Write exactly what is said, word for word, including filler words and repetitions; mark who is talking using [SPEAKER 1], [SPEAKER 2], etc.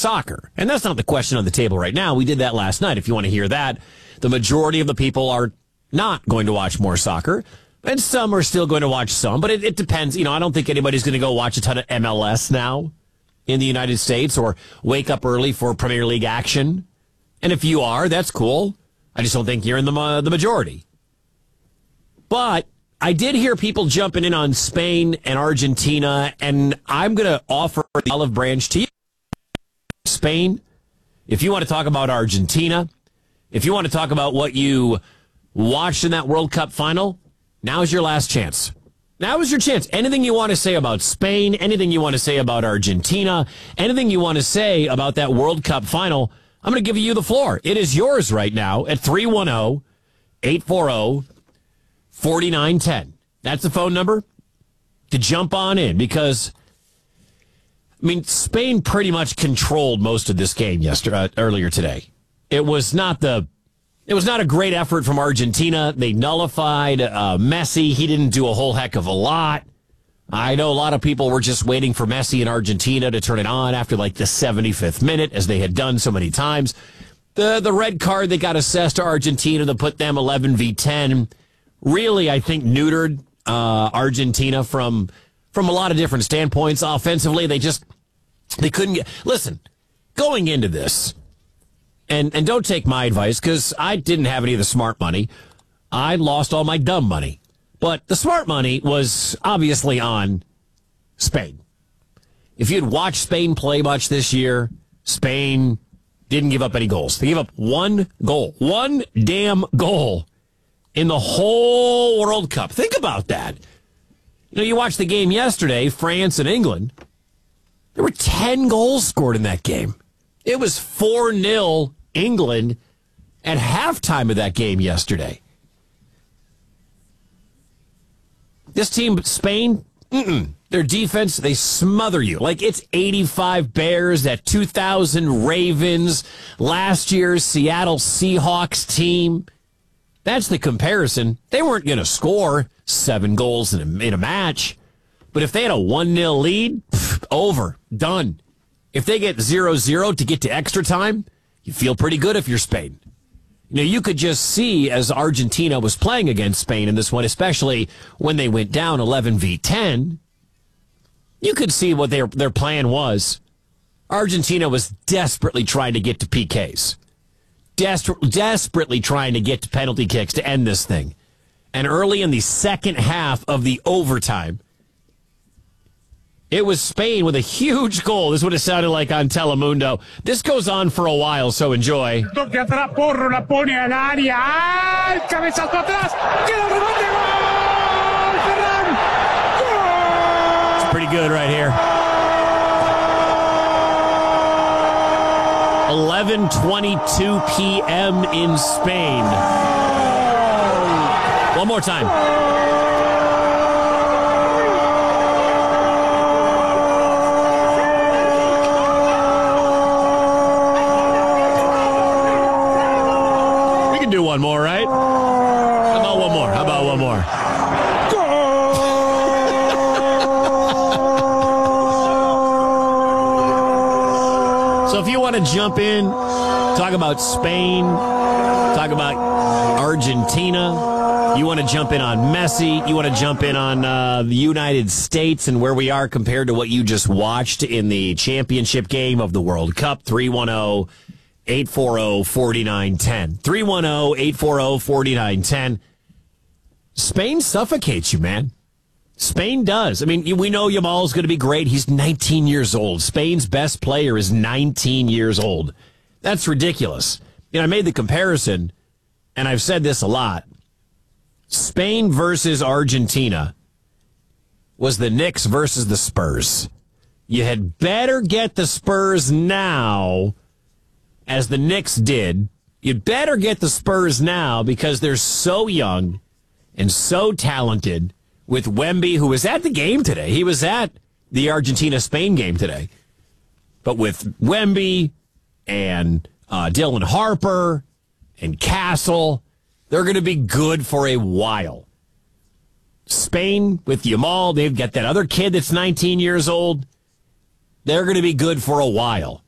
[SPEAKER 1] soccer. And that's not the question on the table right now. We did that last night. If you want to hear that, the majority of the people are not going to watch more soccer. And some are still going to watch some. But it, it depends. You know, I don't think anybody's going to go watch a ton of M L S now in the United States or wake up early for Premier League action. And if you are, that's cool. I just don't think you're in the, uh, the majority. But I did hear people jumping in on Spain and Argentina, and I'm going to offer the olive branch to you. Spain, if you want to talk about Argentina, if you want to talk about what you watched in that World Cup final, now's your last chance. Now is your chance. Anything you want to say about Spain, anything you want to say about Argentina, anything you want to say about that World Cup final, I'm going to give you the floor. It is yours right now at three one zero, eight four zero, four nine one zero. That's the phone number to jump on in because, I mean, Spain pretty much controlled most of this game yesterday, uh, earlier today. It was not the, it was not a great effort from Argentina. They nullified uh, Messi. He didn't do a whole heck of a lot. I know a lot of people were just waiting for Messi in Argentina to turn it on after like the seventy-fifth minute, as they had done so many times. The the red card that got assessed to Argentina to put them eleven v ten really, I think, neutered uh, Argentina from from a lot of different standpoints. Offensively, they just they couldn't get. Listen, going into this, and and don't take my advice because I didn't have any of the smart money. I lost all my dumb money. But the smart money was obviously on Spain. If you'd watched Spain play much this year, Spain didn't give up any goals. They gave up one goal, one damn goal in the whole World Cup. Think about that. You know, you watched the game yesterday, France and England. There were ten goals scored in that game. It was four nil England at halftime of that game yesterday. This team, Spain, mm-mm. Their defense, they smother you. Like it's eighty-five Bears, that two thousand Ravens, last year's Seattle Seahawks team. That's the comparison. They weren't going to score seven goals in a, in a match. But if they had a one nil lead, pff, over, done. If they get zero zero to get to extra time, you feel pretty good if you're Spain. You know, you could just see as Argentina was playing against Spain in this one, especially when they went down eleven v ten, you could see what their their plan was. Argentina was desperately trying to get to P Ks. Des- desperately trying to get to penalty kicks to end this thing. And early in the second half of the overtime, it was Spain with a huge goal. This is what it sounded like on Telemundo. This goes on for a while, so enjoy. It's pretty good right here. eleven twenty-two p.m. in Spain. One more time. Do one more, right? How about one more? How about one more? So if you want to jump in, talk about Spain, talk about Argentina, you want to jump in on Messi, you want to jump in on uh, the United States and where we are compared to what you just watched in the championship game of the World Cup, three one zero eight four zero, four nine one zero. three one zero, eight four zero, four nine one zero. Spain suffocates you, man. Spain does. I mean, we know Yamal's going to be great. He's nineteen years old. Spain's best player is nineteen years old. That's ridiculous. You know, I made the comparison, and I've said this a lot. Spain versus Argentina was the Knicks versus the Spurs. You had better get the Spurs now, as the Knicks did. You'd better get the Spurs now because they're so young and so talented with Wemby, who was at the game today. He was at the Argentina-Spain game today. But with Wemby and uh, Dylan Harper and Castle, they're going to be good for a while. Spain with Yamal, they've got that other kid that's nineteen years old. They're going to be good for a while.